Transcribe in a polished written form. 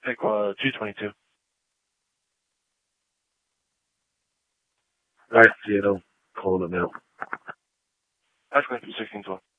Pick 222. Alright, Seattle. Calling it now. That's going to be 16-12.